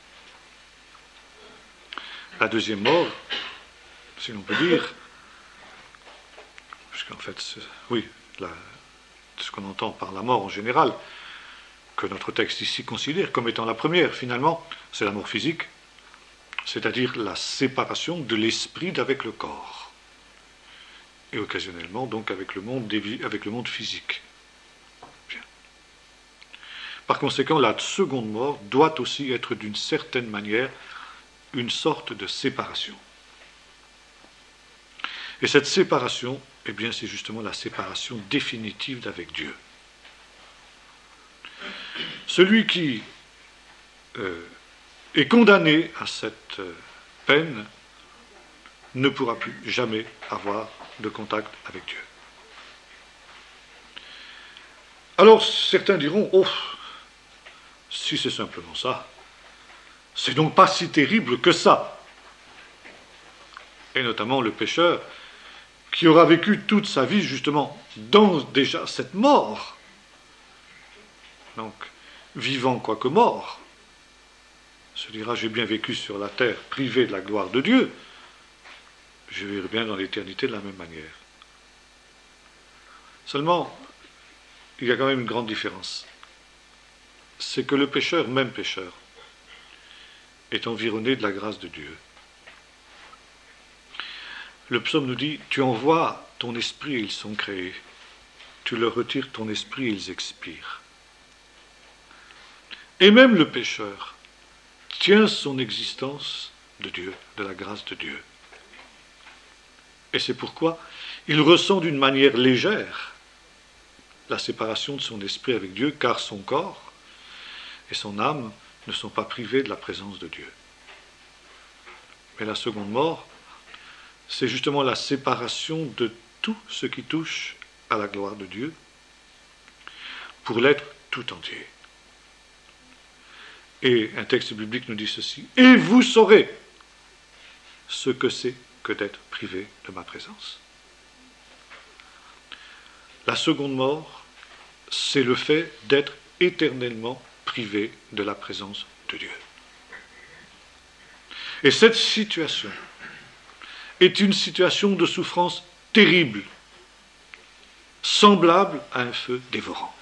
La deuxième mort, si l'on peut dire, puisqu'en fait, ce qu'on entend par la mort en général, que notre texte ici considère comme étant la première, finalement, c'est la mort physique, c'est-à-dire la séparation de l'esprit d'avec le corps, et occasionnellement donc avec le monde physique. Bien. Par conséquent, la seconde mort doit aussi être d'une certaine manière une sorte de séparation. Et cette séparation, eh bien, c'est justement la séparation définitive d'avec Dieu. Celui qui est condamné à cette peine ne pourra plus jamais avoir de contact avec Dieu. Alors certains diront, oh, si c'est simplement ça, c'est donc pas si terrible que ça. Et notamment le pécheur qui aura vécu toute sa vie justement dans déjà cette mort. Donc, vivant quoique mort, se dira, j'ai bien vécu sur la terre privé de la gloire de Dieu, je vivrai bien dans l'éternité de la même manière. Seulement, il y a quand même une grande différence. C'est que le pécheur, même pécheur, est environné de la grâce de Dieu. Le psaume nous dit, tu envoies ton esprit et ils sont créés. Tu leur retires ton esprit et ils expirent. Et même le pécheur tient son existence de Dieu, de la grâce de Dieu. Et c'est pourquoi il ressent d'une manière légère la séparation de son esprit avec Dieu, car son corps et son âme ne sont pas privés de la présence de Dieu. Mais la seconde mort, c'est justement la séparation de tout ce qui touche à la gloire de Dieu pour l'être tout entier. Et un texte biblique nous dit ceci, « Et vous saurez ce que c'est que d'être privé de ma présence. » La seconde mort, c'est le fait d'être éternellement privé de la présence de Dieu. Et cette situation est une situation de souffrance terrible, semblable à un feu dévorant.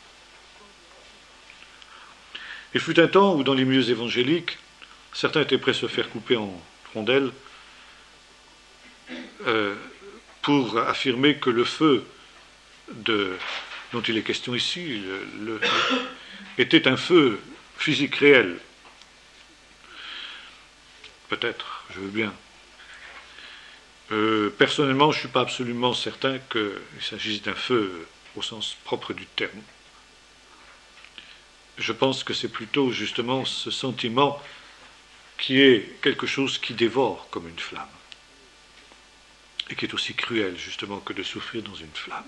Il fut un temps où, dans les milieux évangéliques, certains étaient prêts à se faire couper en rondelles pour affirmer que le feu dont il est question ici était un feu physique réel. Peut-être, je veux bien. Personnellement, je ne suis pas absolument certain qu'il s'agisse d'un feu au sens propre du terme. Je pense que c'est plutôt justement ce sentiment qui est quelque chose qui dévore comme une flamme et qui est aussi cruel justement que de souffrir dans une flamme.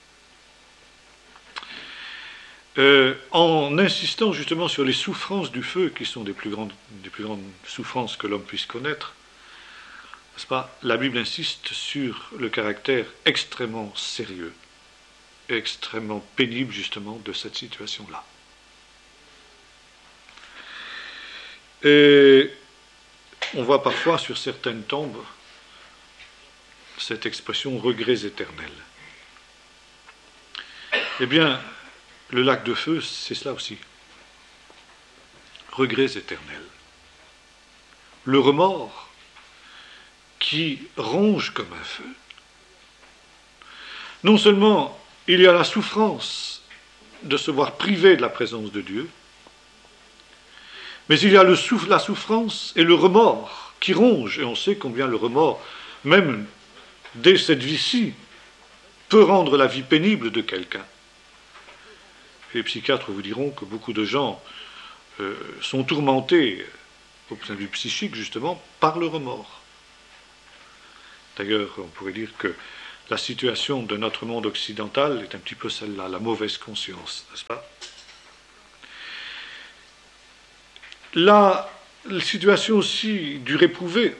En insistant justement sur les souffrances du feu, qui sont des plus grandes souffrances que l'homme puisse connaître, n'est-ce pas, la Bible insiste sur le caractère extrêmement sérieux et extrêmement pénible justement de cette situation-là. Et on voit parfois sur certaines tombes cette expression « regrets éternels ». Eh bien, le lac de feu, c'est cela aussi. Regrets éternels. Le remords qui ronge comme un feu. Non seulement il y a la souffrance de se voir privé de la présence de Dieu, mais il y a la souffrance et le remords qui rongent, et on sait combien le remords, même dès cette vie-ci, peut rendre la vie pénible de quelqu'un. Les psychiatres vous diront que beaucoup de gens sont tourmentés, au point de vue psychique justement, par le remords. D'ailleurs, on pourrait dire que la situation de notre monde occidental est un petit peu celle-là, la mauvaise conscience, n'est-ce pas? La situation aussi du réprouvé,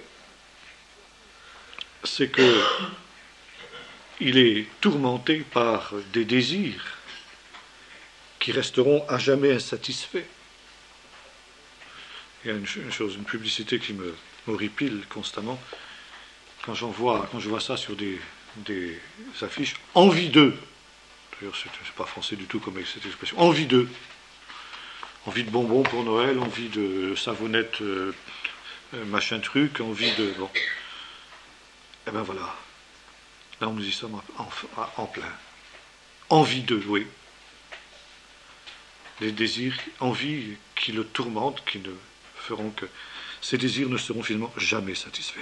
c'est que il est tourmenté par des désirs qui resteront à jamais insatisfaits. Il y a une publicité qui me horripile constamment quand je vois ça sur des affiches. Envie d'eux. D'ailleurs, c'est pas français du tout comme cette expression. Envie d'eux. Envie de bonbons pour Noël, envie de savonnette, machin truc, envie de... Bon. Eh bien voilà. Là, nous y sommes en plein. Envie d'eux, oui. Des désirs, envies qui le tourmentent, qui ne feront que... Ces désirs ne seront finalement jamais satisfaits.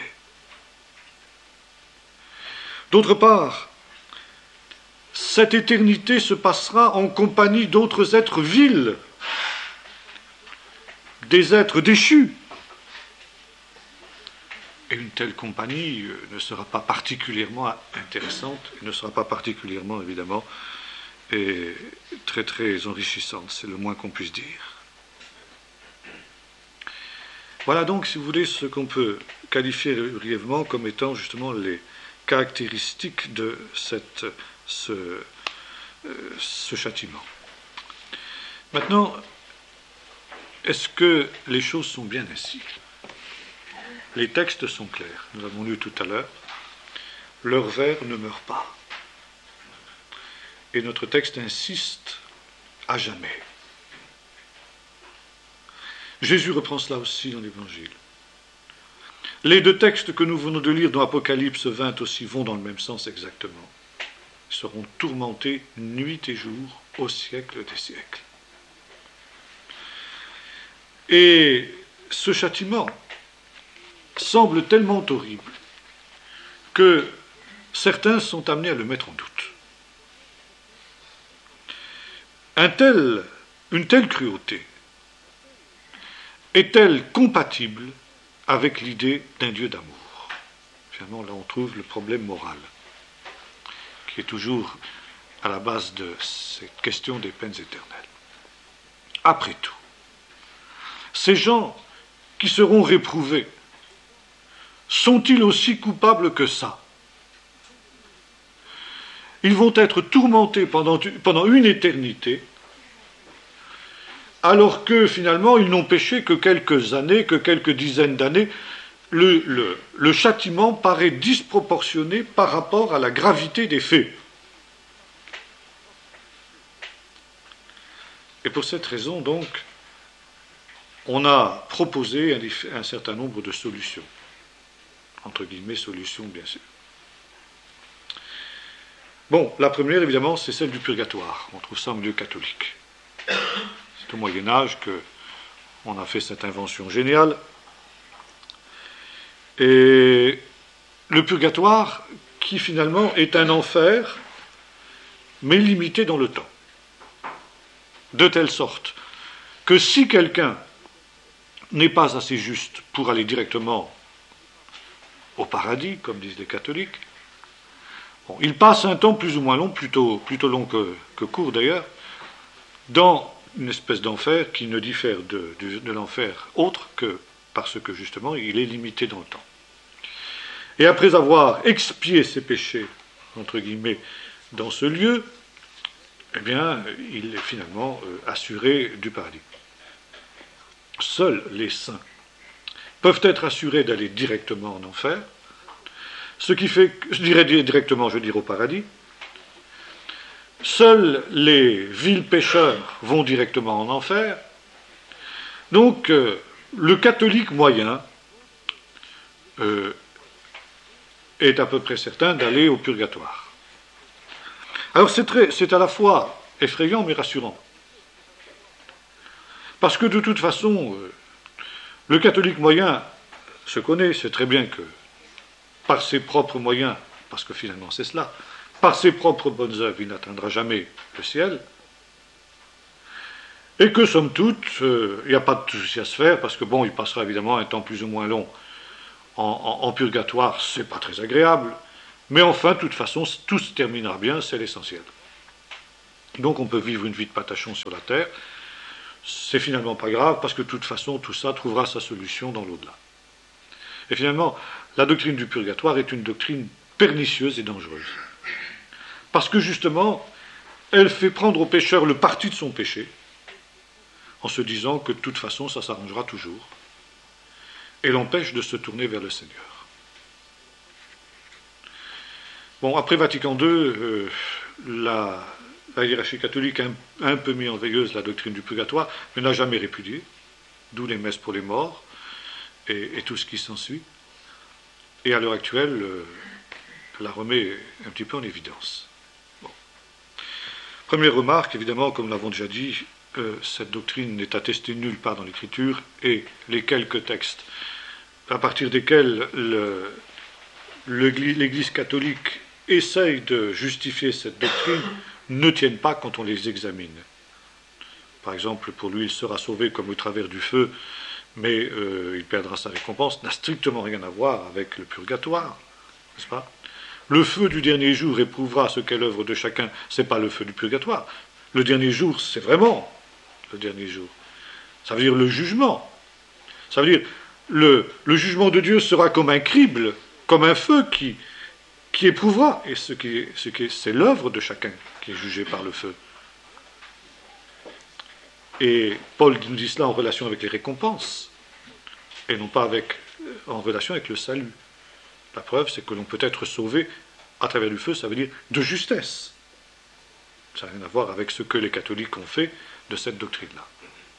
D'autre part, cette éternité se passera en compagnie d'autres êtres vils, des êtres déchus. Et une telle compagnie ne sera pas particulièrement intéressante, ne sera pas particulièrement, évidemment, et très très enrichissante, c'est le moins qu'on puisse dire. Voilà donc, si vous voulez, ce qu'on peut qualifier brièvement comme étant justement les caractéristiques de ce châtiment. Maintenant, est-ce que les choses sont bien ainsi? Les textes sont clairs, nous l'avons lu tout à l'heure. Leur vers ne meurt pas. Et notre texte insiste à jamais. Jésus reprend cela aussi dans l'Évangile. Les deux textes que nous venons de lire dans Apocalypse 20 aussi vont dans le même sens exactement. Ils seront tourmentés nuit et jour au siècle des siècles. Et ce châtiment semble tellement horrible que certains sont amenés à le mettre en doute. Une telle cruauté est-elle compatible avec l'idée d'un Dieu d'amour? Finalement, là, on trouve le problème moral, qui est toujours à la base de cette question des peines éternelles. Après tout, ces gens qui seront réprouvés, sont-ils aussi coupables que ça? Ils vont être tourmentés pendant une éternité, alors que finalement ils n'ont péché que quelques années, que quelques dizaines d'années. Le châtiment paraît disproportionné par rapport à la gravité des faits. Et pour cette raison, donc, on a proposé un certain nombre de solutions. Entre guillemets, solutions, bien sûr. Bon, la première, évidemment, c'est celle du purgatoire. On trouve ça au milieu catholique. C'est au Moyen-Âge qu'on a fait cette invention géniale. Et le purgatoire, qui finalement est un enfer, mais limité dans le temps. De telle sorte que si quelqu'un n'est pas assez juste pour aller directement au paradis, comme disent les catholiques, bon, il passe un temps plus ou moins long, plutôt long que court d'ailleurs, dans une espèce d'enfer qui ne diffère de l'enfer autre que parce que justement il est limité dans le temps. Et après avoir expié ses péchés, entre guillemets, dans ce lieu, eh bien, il est finalement assuré du paradis. Seuls les saints peuvent être assurés d'aller directement en enfer, ce qui fait, je dirais directement, je dirais au paradis. Seuls les vils pécheurs vont directement en enfer. Donc, le catholique moyen est à peu près certain d'aller au purgatoire. Alors, c'est à la fois effrayant mais rassurant. Parce que de toute façon, le catholique moyen se connaît, sait très bien que par ses propres moyens, parce que finalement c'est cela, par ses propres bonnes œuvres, il n'atteindra jamais le ciel, et que, somme toute, il n'y a pas de souci à se faire, parce que, bon, il passera évidemment un temps plus ou moins long en purgatoire, c'est pas très agréable, mais enfin, de toute façon, tout se terminera bien, c'est l'essentiel. Donc on peut vivre une vie de patachon sur la terre, c'est finalement pas grave, parce que de toute façon, tout ça trouvera sa solution dans l'au-delà. Et finalement, la doctrine du purgatoire est une doctrine pernicieuse et dangereuse. Parce que justement, elle fait prendre au pécheur le parti de son péché, en se disant que de toute façon, ça s'arrangera toujours, et l'empêche de se tourner vers le Seigneur. Bon, après Vatican II, la hiérarchie catholique a un peu mis en veilleuse la doctrine du purgatoire, mais n'a jamais répudié, d'où les messes pour les morts, et tout ce qui s'ensuit. Et à l'heure actuelle, la remet un petit peu en évidence. Bon. Première remarque, évidemment, comme nous l'avons déjà dit, cette doctrine n'est attestée nulle part dans l'Écriture, et les quelques textes à partir desquels l'Église catholique essaye de justifier cette doctrine ne tiennent pas quand on les examine. Par exemple, pour lui, il sera sauvé comme au travers du feu, mais il perdra sa récompense, n'a strictement rien à voir avec le purgatoire, n'est-ce pas? Le feu du dernier jour éprouvera ce qu'est l'œuvre de chacun, ce n'est pas le feu du purgatoire. Le dernier jour, c'est vraiment le dernier jour. Ça veut dire le jugement. Ça veut dire le jugement de Dieu sera comme un crible, comme un feu qui éprouvera, et c'est l'œuvre de chacun qui est jugée par le feu. Et Paul nous dit cela en relation avec les récompenses, et non pas en relation avec le salut. La preuve, c'est que l'on peut être sauvé à travers du feu, ça veut dire de justesse. Ça n'a rien à voir avec ce que les catholiques ont fait de cette doctrine-là.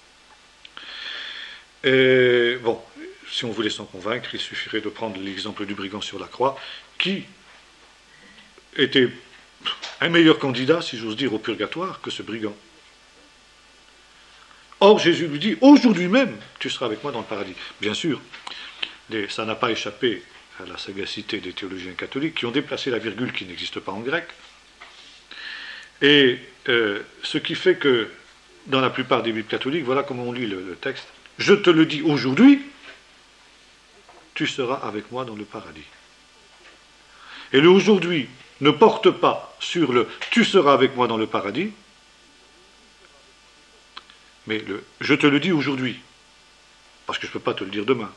Et bon, si on voulait s'en convaincre, il suffirait de prendre l'exemple du brigand sur la croix, qui était un meilleur candidat, si j'ose dire, au purgatoire que ce brigand. Or, Jésus lui dit, aujourd'hui même, tu seras avec moi dans le paradis. Bien sûr, ça n'a pas échappé à la sagacité des théologiens catholiques qui ont déplacé la virgule qui n'existe pas en grec. Et ce qui fait que, dans la plupart des Bibles catholiques, voilà comment on lit le texte. Je te le dis aujourd'hui, tu seras avec moi dans le paradis. Et le aujourd'hui ne porte pas sur le tu seras avec moi dans le paradis, mais le je te le dis aujourd'hui, parce que je ne peux pas te le dire demain.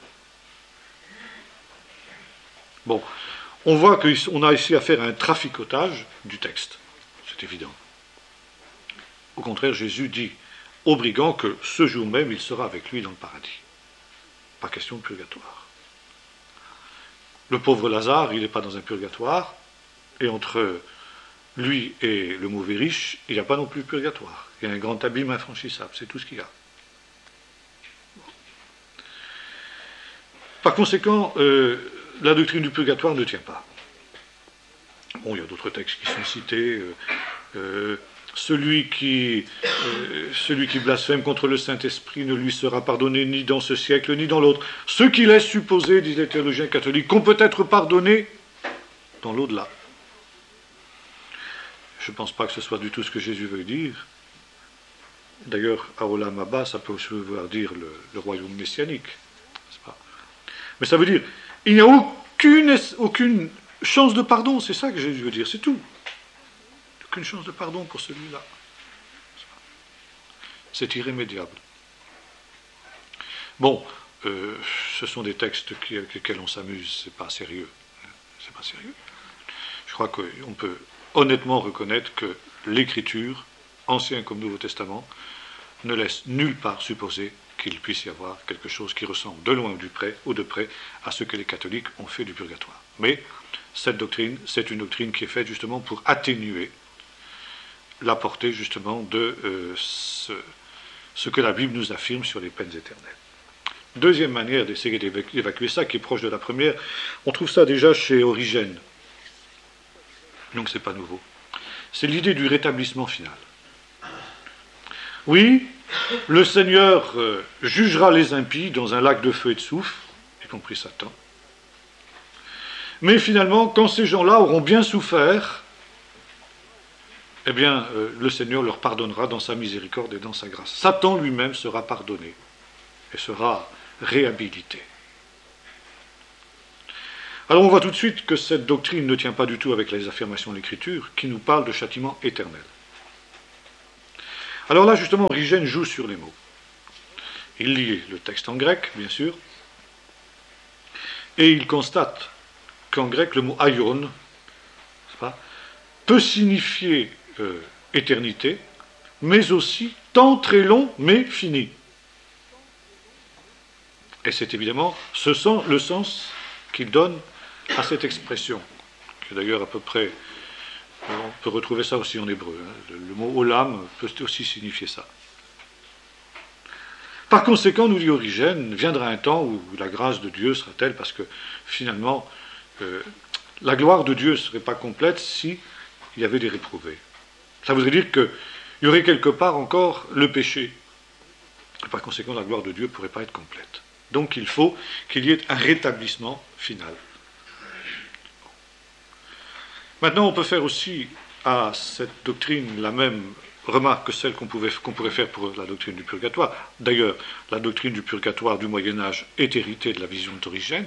Bon, on voit qu'on a ici affaire à un traficotage du texte, c'est évident. Au contraire, Jésus dit au brigand que ce jour même, il sera avec lui dans le paradis. Pas question de purgatoire. Le pauvre Lazare, il n'est pas dans un purgatoire, et entre lui et le mauvais riche, il n'y a pas non plus de purgatoire. Il y a un grand abîme infranchissable, c'est tout ce qu'il y a. Par conséquent, la doctrine du purgatoire ne tient pas. Bon, il y a d'autres textes qui sont cités. Celui qui blasphème contre le Saint-Esprit ne lui sera pardonné ni dans ce siècle ni dans l'autre. Ce qui laisse supposer, disent les théologiens catholiques, qu'on peut être pardonné dans l'au-delà. Je ne pense pas que ce soit du tout ce que Jésus veut dire. D'ailleurs, à Olam Abba, ça peut aussi vouloir dire le royaume messianique. N'est-ce pas ? Mais ça veut dire, il n'y a aucune chance de pardon, c'est ça que Jésus veut dire, c'est tout. Aucune chance de pardon pour celui-là. C'est irrémédiable. Bon, ce sont des textes avec lesquels on s'amuse, c'est pas sérieux. C'est pas sérieux. Je crois qu'on peut honnêtement reconnaître que l'Écriture, Ancien comme Nouveau Testament, ne laisse nulle part supposer qu'il puisse y avoir quelque chose qui ressemble de loin ou de près à ce que les catholiques ont fait du purgatoire. Mais cette doctrine, c'est une doctrine qui est faite justement pour atténuer la portée justement de ce que la Bible nous affirme sur les peines éternelles. Deuxième manière d'essayer d'évacuer ça, qui est proche de la première, on trouve ça déjà chez Origène. Donc c'est pas nouveau. C'est l'idée du rétablissement final. Oui, le Seigneur jugera les impies dans un lac de feu et de soufre, y compris Satan. Mais finalement, quand ces gens-là auront bien souffert, eh bien, le Seigneur leur pardonnera dans sa miséricorde et dans sa grâce. Satan lui-même sera pardonné et sera réhabilité. Alors on voit tout de suite que cette doctrine ne tient pas du tout avec les affirmations de l'Écriture, qui nous parlent de châtiment éternel. Alors là, justement, Origène joue sur les mots. Il lit le texte en grec, bien sûr, et il constate qu'en grec, le mot aion peut signifier éternité, mais aussi temps très long, mais fini. Et c'est évidemment le sens qu'il donne à cette expression, qui est d'ailleurs à peu près, on peut retrouver ça aussi en hébreu. Le mot olam peut aussi signifier ça. Par conséquent, nous dit Origène, viendra un temps où la grâce de Dieu sera telle, parce que finalement, la gloire de Dieu ne serait pas complète s'il y avait des réprouvés. Ça voudrait dire qu'il y aurait quelque part encore le péché. Et par conséquent, la gloire de Dieu ne pourrait pas être complète. Donc il faut qu'il y ait un rétablissement final. Maintenant, on peut faire aussi à cette doctrine la même remarque que celle qu'on pourrait faire pour la doctrine du purgatoire. D'ailleurs, la doctrine du purgatoire du Moyen-Âge est héritée de la vision d'Origène.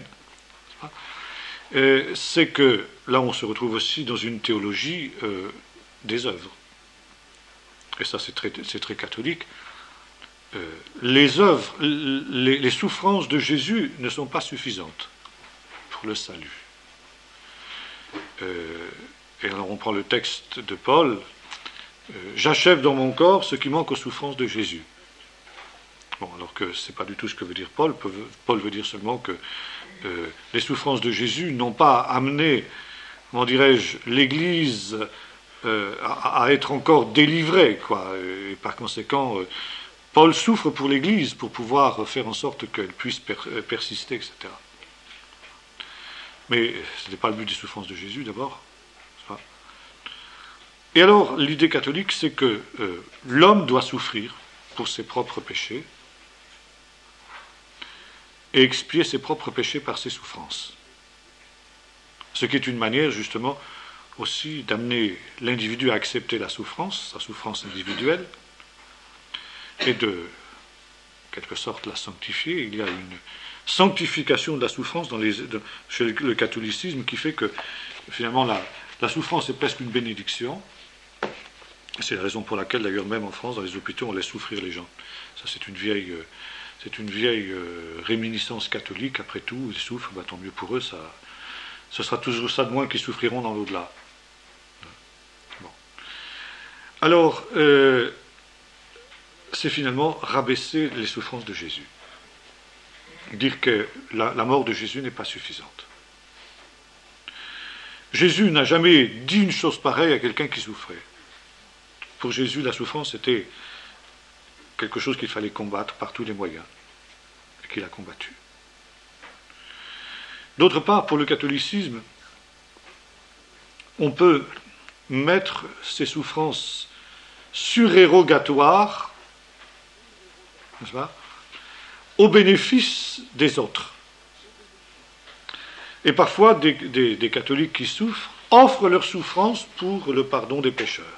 C'est que là, on se retrouve aussi dans une théologie des œuvres. Et ça, c'est très catholique. Les œuvres, les souffrances de Jésus ne sont pas suffisantes pour le salut. Et alors on prend le texte de Paul, j'achève dans mon corps ce qui manque aux souffrances de Jésus. Bon, alors que ce n'est pas du tout ce que veut dire Paul. Paul veut dire seulement que les souffrances de Jésus n'ont pas amené, comment dirais-je, l'Église à être encore délivrée, quoi. Et par conséquent, Paul souffre pour l'Église pour pouvoir faire en sorte qu'elle puisse persister, etc. Mais ce n'est pas le but des souffrances de Jésus, d'abord. Et alors, l'idée catholique, c'est que l'homme doit souffrir pour ses propres péchés et expier ses propres péchés par ses souffrances. Ce qui est une manière, justement, aussi d'amener l'individu à accepter sa souffrance individuelle, et de, quelque sorte, la sanctifier. Il y a une sanctification de la souffrance chez le catholicisme qui fait que, finalement, la souffrance est presque une bénédiction. C'est la raison pour laquelle, d'ailleurs, même en France, dans les hôpitaux, on laisse souffrir les gens. Ça, c'est une vieille réminiscence catholique. Après tout, ils souffrent, tant mieux pour eux. Ce sera toujours ça de moins qu'ils souffriront dans l'au-delà. Bon. Alors, c'est finalement rabaisser les souffrances de Jésus. Dire que la mort de Jésus n'est pas suffisante. Jésus n'a jamais dit une chose pareille à quelqu'un qui souffrait. Pour Jésus, la souffrance était quelque chose qu'il fallait combattre par tous les moyens, et qu'il a combattu. D'autre part, pour le catholicisme, on peut mettre ces souffrances surérogatoires, n'est-ce pas, au bénéfice des autres. Et parfois, des catholiques qui souffrent offrent leur souffrance pour le pardon des pécheurs.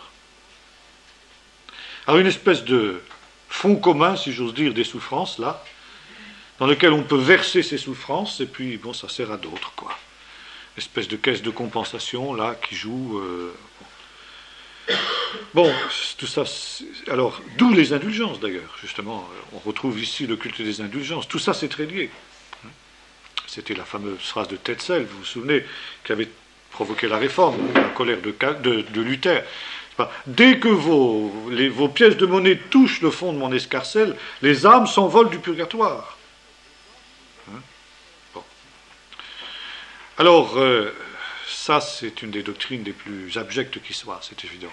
Alors une espèce de fonds commun, si j'ose dire, des souffrances, là, dans lequel on peut verser ces souffrances, et puis, bon, ça sert à d'autres, quoi. Une espèce de caisse de compensation, là, qui joue... Bon, tout ça... Alors, d'où les indulgences, d'ailleurs, justement. On retrouve ici le culte des indulgences. Tout ça, c'est très lié. C'était la fameuse phrase de Tetzel, vous vous souvenez, qui avait provoqué la réforme, la colère de Luther. Dès que vos pièces de monnaie touchent le fond de mon escarcelle, les âmes s'envolent du purgatoire. Bon. Alors, ça, c'est une des doctrines les plus abjectes qui soit, c'est évident.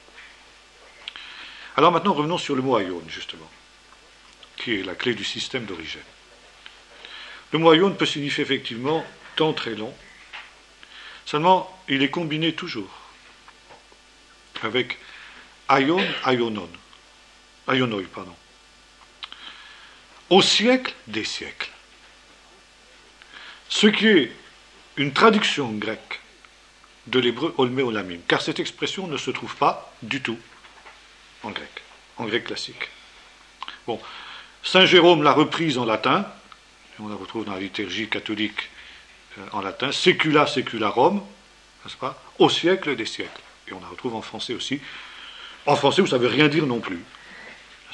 Alors maintenant, revenons sur le mot aion, justement, qui est la clé du système d'Origène. Le mot aion peut signifier effectivement temps très long, seulement il est combiné toujours avec aion, aionoi, au siècle des siècles. Ce qui est une traduction grecque de l'hébreu olmé olamim, car cette expression ne se trouve pas du tout en grec classique. Bon, Saint Jérôme l'a reprise en latin, on la retrouve dans la liturgie catholique en latin, secula secularum, n'est-ce pas, au siècle des siècles. Et on la retrouve en français aussi. En français, où ça ne veut rien dire non plus.